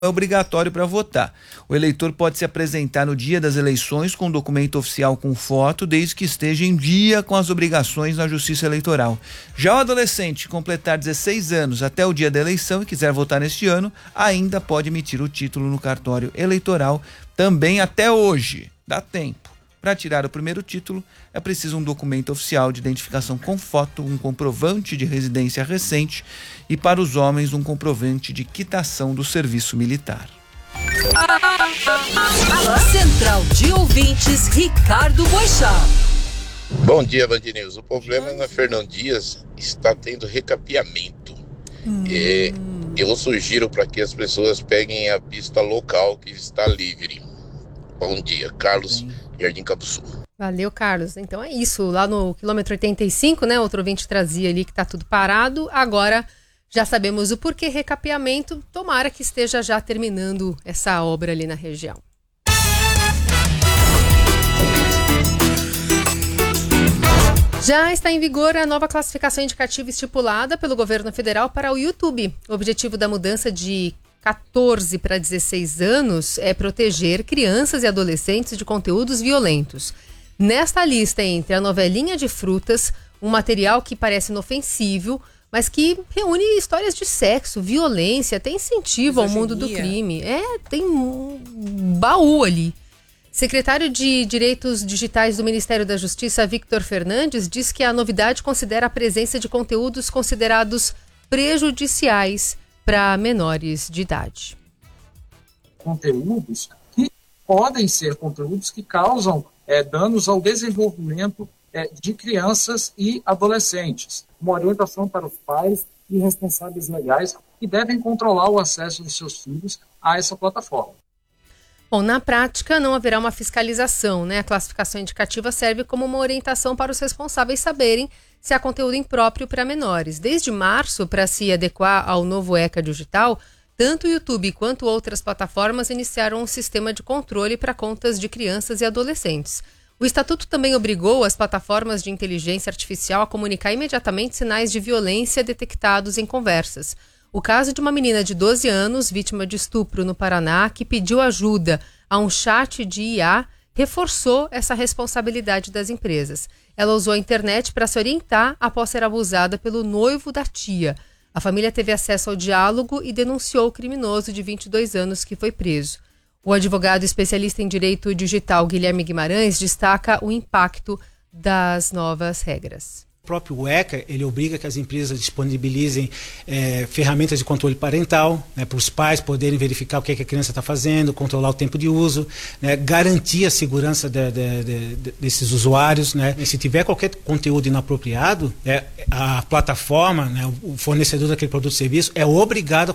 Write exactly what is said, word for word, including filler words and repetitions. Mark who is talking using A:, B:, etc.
A: é obrigatório para votar. O eleitor pode se apresentar no dia das eleições com documento oficial com foto, desde que esteja em dia com as obrigações na Justiça Eleitoral. Já o adolescente completar dezesseis anos até o dia da eleição e quiser votar neste ano, ainda pode emitir o título no cartório eleitoral também até hoje. Dá tempo. Para tirar o primeiro título, é preciso um documento oficial de identificação com foto, um comprovante de residência recente e, para os homens, um comprovante de quitação do serviço militar.
B: Central de Ouvintes, Ricardo Boixá.
C: Bom dia, Band News. O problema na Fernão Dias está tendo recapeamento. Hum. É, eu sugiro para que as pessoas peguem a pista local que está livre. Bom dia, Carlos. Sim. Jardim Cabo Sul.
D: Valeu, Carlos. Então é isso, lá no quilômetro oitenta e cinco, né, outro ouvinte trazia ali que tá tudo parado, agora já sabemos o porquê recapeamento, tomara que esteja já terminando essa obra ali na região. Já está em vigor a nova classificação indicativa estipulada pelo governo federal para o YouTube. O objetivo da mudança de catorze para dezesseis anos é proteger crianças e adolescentes de conteúdos violentos. Nesta lista entre a novelinha de frutas, um material que parece inofensivo, mas que reúne histórias de sexo, violência, até incentivo ao mundo do crime. É, tem um baú ali. Secretário de Direitos Digitais do Ministério da Justiça, Victor Fernandes, diz que a novidade considera a presença de conteúdos considerados prejudiciais para menores de idade.
E: Conteúdos que podem ser conteúdos que causam é, danos ao desenvolvimento é, de crianças e adolescentes. Uma orientação para os pais e responsáveis legais que devem controlar o acesso dos seus filhos a essa plataforma.
D: Bom, na prática não haverá uma fiscalização, né? A classificação indicativa serve como uma orientação para os responsáveis saberem se há conteúdo impróprio para menores. Desde março, para se adequar ao novo ECA digital, tanto o YouTube quanto outras plataformas iniciaram um sistema de controle para contas de crianças e adolescentes. O Estatuto também obrigou as plataformas de inteligência artificial a comunicar imediatamente sinais de violência detectados em conversas. O caso de uma menina de doze anos, vítima de estupro no Paraná, que pediu ajuda a um chat de I A, reforçou essa responsabilidade das empresas. Ela usou a internet para se orientar após ser abusada pelo noivo da tia. A família teve acesso ao diálogo e denunciou o criminoso de vinte e dois anos que foi preso. O advogado especialista em direito digital Guilherme Guimarães destaca o impacto das novas regras.
F: O próprio ECA, ele obriga que as empresas disponibilizem é, ferramentas de controle parental, né, para os pais poderem verificar o que, é que a criança está fazendo, controlar o tempo de uso, né, garantir a segurança de, de, de, de, desses usuários, né. Se tiver qualquer conteúdo inapropriado, é, a plataforma, né, o fornecedor daquele produto ou serviço é obrigado a